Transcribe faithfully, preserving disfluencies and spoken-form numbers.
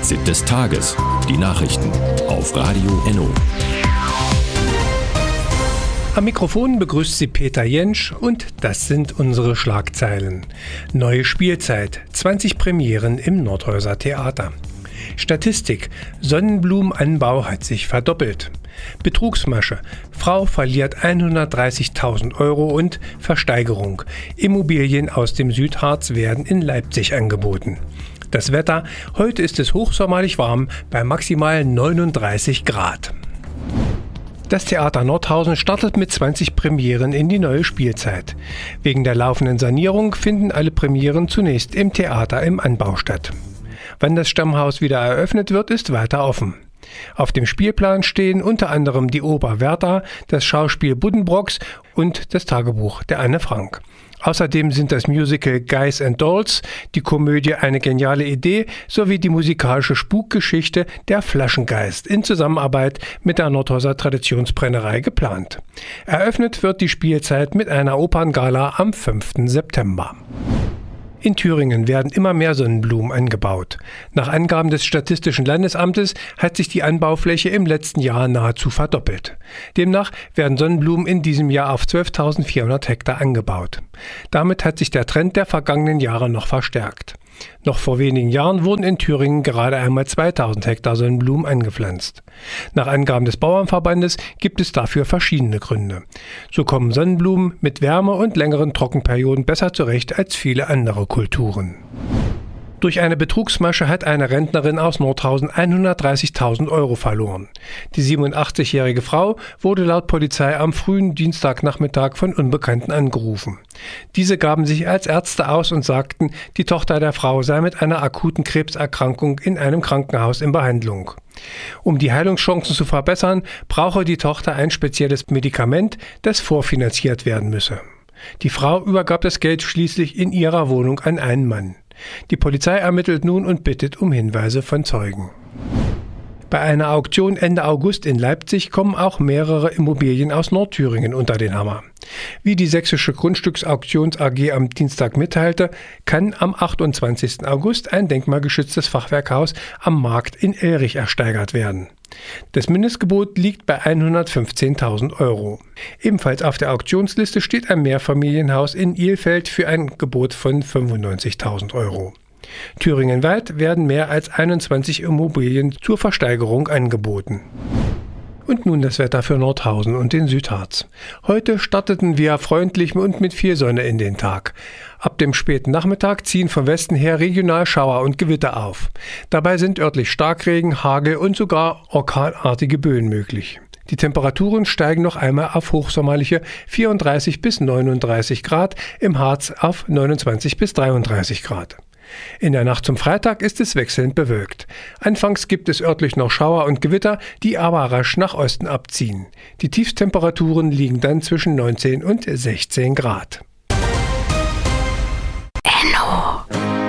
Fazit des Tages. Die Nachrichten auf Radio Enno. Am Mikrofon begrüßt Sie Peter Jentsch und das sind unsere Schlagzeilen. Neue Spielzeit, zwanzig Premieren im Nordhäuser Theater. Statistik, Sonnenblumenanbau hat sich verdoppelt. Betrugsmasche, Frau verliert hundertdreißigtausend Euro und Versteigerung. Immobilien aus dem Südharz werden in Leipzig angeboten. Das Wetter, heute ist es hochsommerlich warm bei maximal neununddreißig Grad. Das Theater Nordhausen startet mit zwanzig Premieren in die neue Spielzeit. Wegen der laufenden Sanierung finden alle Premieren zunächst im Theater im Anbau statt. Wann das Stammhaus wieder eröffnet wird, ist weiter offen. Auf dem Spielplan stehen unter anderem die Oper Werther, das Schauspiel Buddenbrooks und das Tagebuch der Anne Frank. Außerdem sind das Musical Guys and Dolls, die Komödie Eine geniale Idee sowie die musikalische Spukgeschichte Der Flaschengeist in Zusammenarbeit mit der Nordhäuser Traditionsbrennerei geplant. Eröffnet wird die Spielzeit mit einer Operngala am fünften September. In Thüringen werden immer mehr Sonnenblumen angebaut. Nach Angaben des Statistischen Landesamtes hat sich die Anbaufläche im letzten Jahr nahezu verdoppelt. Demnach werden Sonnenblumen in diesem Jahr auf zwölftausendvierhundert Hektar angebaut. Damit hat sich der Trend der vergangenen Jahre noch verstärkt. Noch vor wenigen Jahren wurden in Thüringen gerade einmal zweitausend Hektar Sonnenblumen angepflanzt. Nach Angaben des Bauernverbandes gibt es dafür verschiedene Gründe. So kommen Sonnenblumen mit Wärme und längeren Trockenperioden besser zurecht als viele andere Kulturen. Durch eine Betrugsmasche hat eine Rentnerin aus Nordhausen hundertdreißigtausend Euro verloren. Die siebenundachtzigjährige Frau wurde laut Polizei am frühen Dienstagnachmittag von Unbekannten angerufen. Diese gaben sich als Ärzte aus und sagten, die Tochter der Frau sei mit einer akuten Krebserkrankung in einem Krankenhaus in Behandlung. Um die Heilungschancen zu verbessern, brauche die Tochter ein spezielles Medikament, das vorfinanziert werden müsse. Die Frau übergab das Geld schließlich in ihrer Wohnung an einen Mann. Die Polizei ermittelt nun und bittet um Hinweise von Zeugen. Bei einer Auktion Ende August in Leipzig kommen auch mehrere Immobilien aus Nordthüringen unter den Hammer. Wie die Sächsische Grundstücksauktions A G am Dienstag mitteilte, kann am achtundzwanzigsten August ein denkmalgeschütztes Fachwerkhaus am Markt in Elrich ersteigert werden. Das Mindestgebot liegt bei hundertfünfzehntausend Euro. Ebenfalls auf der Auktionsliste steht ein Mehrfamilienhaus in Ilfeld für ein Gebot von fünfundneunzigtausend Euro. Thüringenweit werden mehr als einundzwanzig Immobilien zur Versteigerung angeboten. Und nun das Wetter für Nordhausen und den Südharz. Heute starteten wir freundlich und mit viel Sonne in den Tag. Ab dem späten Nachmittag ziehen von Westen her regional Schauer und Gewitter auf. Dabei sind örtlich Starkregen, Hagel und sogar orkanartige Böen möglich. Die Temperaturen steigen noch einmal auf hochsommerliche vierunddreißig bis neununddreißig Grad, im Harz auf neunundzwanzig bis dreiunddreißig Grad. In der Nacht zum Freitag ist es wechselnd bewölkt. Anfangs gibt es örtlich noch Schauer und Gewitter, die aber rasch nach Osten abziehen. Die Tiefstemperaturen liegen dann zwischen neunzehn und sechzehn Grad. Enno.